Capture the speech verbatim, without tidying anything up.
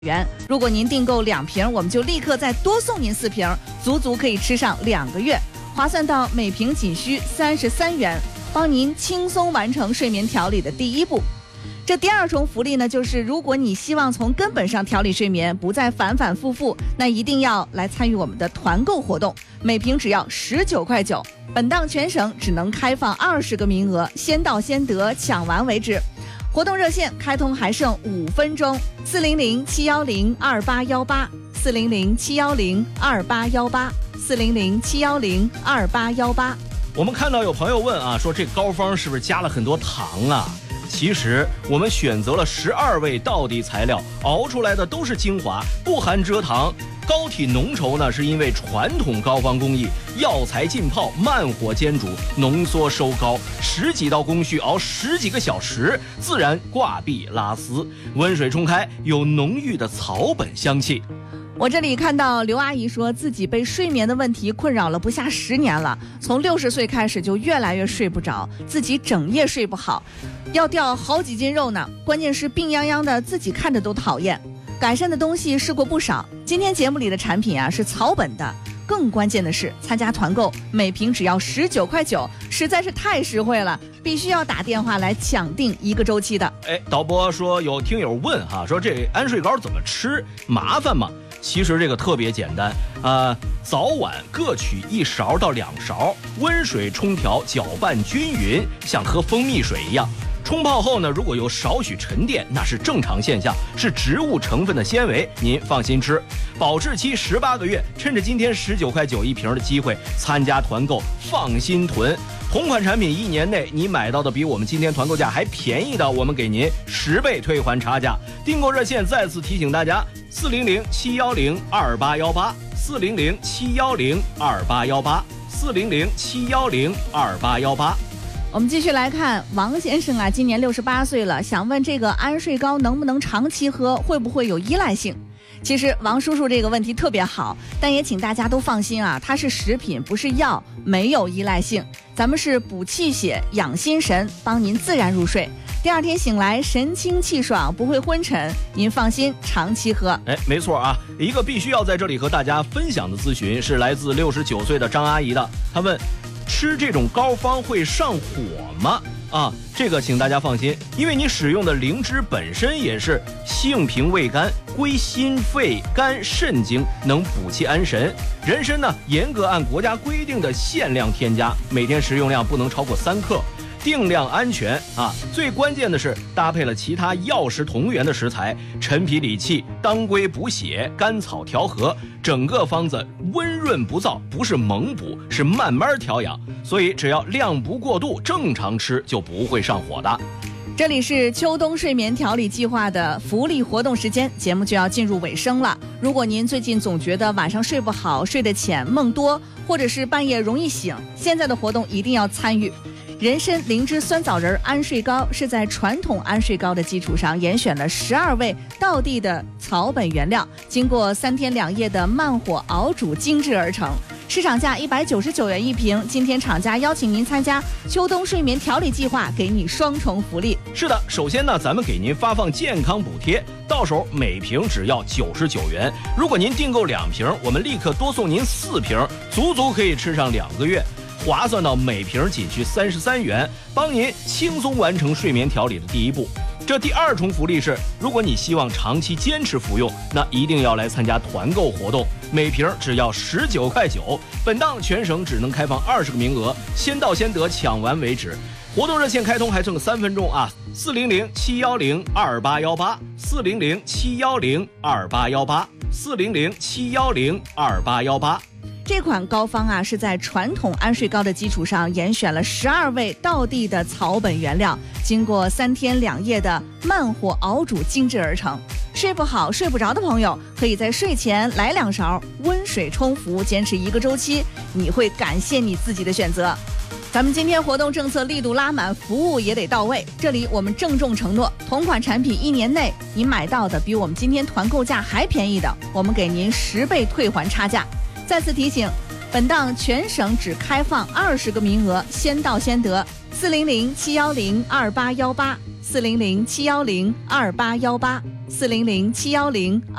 元。如果您订购两瓶，我们就立刻再多送您四瓶，足足可以吃上两个月，划算到每瓶仅需三十三元，帮您轻松完成睡眠调理的第一步。这第二重福利呢，就是如果你希望从根本上调理睡眠，不再反反复复，那一定要来参与我们的团购活动，每瓶只要十九块九，本档全省只能开放二十个名额，先到先得，抢完为止。活动热线开通还剩五分钟，四零零七幺零二八幺八，四零零七幺零二八幺八，四零零七幺零二八幺八。 我们看到有朋友问啊，说这膏方是不是加了很多糖啊？其实我们选择了十二味道地材料，熬出来的都是精华，不含蔗糖。膏体浓稠呢，是因为传统膏方工艺，药材浸泡，慢火煎煮，浓缩收膏，十几道工序熬十几个小时，自然挂壁拉丝，温水冲开，有浓郁的草本香气。 我这里看到刘阿姨说自己被睡眠的问题困扰了不下十年了，从六十岁开始就越来越睡不着，自己整夜睡不好，要掉好几斤肉呢，关键是病殃殃的，自己看着都讨厌。改善的东西试过不少，今天节目里的产品啊是草本的，更关键的是参加团购，每瓶只要十九块九，实在是太实惠了，必须要打电话来抢订一个周期的。 哎，导播说有听友问哈，说这安睡膏怎么吃，麻烦吗？其实这个特别简单啊、呃，早晚各取一勺到两勺，温水冲调，搅拌均匀，像喝蜂蜜水一样。冲泡后呢，如果有少许沉淀，那是正常现象，是植物成分的纤维，您放心吃。保质期十八个月，趁着今天十九块九一瓶的机会，参加团购，放心囤。同款产品一年内你买到的比我们今天团购价还便宜的，我们给您十倍退还差价。订购热线再次提醒大家：四零零七幺零二八幺八，四零零七幺零二八幺八，四零零七幺零二八幺八。 我们继续来看王先生啊，今年六十八岁了，想问这个安睡膏能不能长期喝，会不会有依赖性？其实王叔叔这个问题特别好，但也请大家都放心啊，它是食品不是药，没有依赖性。咱们是补气血养心神，帮您自然入睡，第二天醒来神清气爽，不会昏沉，您放心长期喝。 哎，没错啊，一个必须要在这里和大家分享的咨询是来自六十九岁的张阿姨的，她问吃这种膏方会上火吗？啊，这个请大家放心，因为你使用的灵芝本身也是性平味甘，归心肺肝肾经，能补气安神。人参呢，严格按国家规定的限量添加，每天食用量不能超过三克。定量安全啊！最关键的是搭配了其他药食同源的食材，陈皮理气、当归补血、甘草调和，整个方子温润不燥，不是猛补，是慢慢调养。所以只要量不过度，正常吃就不会上火的。 这里是秋冬睡眠调理计划的福利活动时间，节目就要进入尾声了。如果您最近总觉得晚上睡不好、睡得浅、梦多，或者是半夜容易醒，现在的活动一定要参与。人参灵芝酸枣仁安睡膏是在传统安睡膏的基础上严选了十二味道地的草本原料，经过三天两夜的慢火熬煮精制而成，市场价一百九十九元一瓶。今天厂家邀请您参加秋冬睡眠调理计划，给你双重福利。 是的，首先呢，咱们给您发放健康补贴，到手每瓶只要九十九元。如果您订购两瓶，我们立刻多送您四瓶，足足可以吃上两个月。划算到每瓶仅需三十三元，帮您轻松完成睡眠调理的第一步。这第二重福利是，如果你希望长期坚持服用，那一定要来参加团购活动，每瓶只要十九块九，本档全省只能开放二十个名额，先到先得，抢完为止。活动热线开通还剩三分钟啊，四零零七幺零二八幺八，四零零七幺零二八幺八，四零零七幺零二八幺八。 这款膏方啊，是在传统安睡膏的基础上严选了十二味道地的草本原料，经过三天两夜的慢火熬煮精制而成。睡不好睡不着的朋友，可以在睡前来两勺，温水冲服，坚持一个周期，你会感谢你自己的选择。咱们今天活动政策力度拉满，服务也得到位。这里我们郑重承诺，同款产品一年内你买到的比我们今天团购价还便宜的，我们给您十倍退还差价。再次提醒，本档全省只开放二十个名额，先到先得。四零零七幺零二八幺八，四零零七幺零二八幺八， 四零零七幺零